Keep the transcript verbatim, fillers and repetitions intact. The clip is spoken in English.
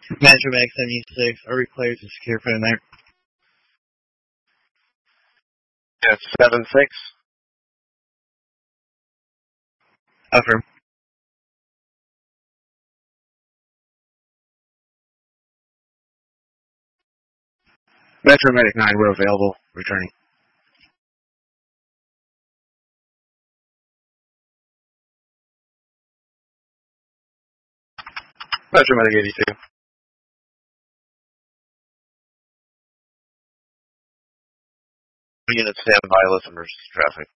Metro Mag seventy-six, are we clear to secure phone there? Yes, seven six. Affirm. Metro Medic nine, we're available. Returning. Metro Medic eighty-two. Unit stand by, listen emergency traffic.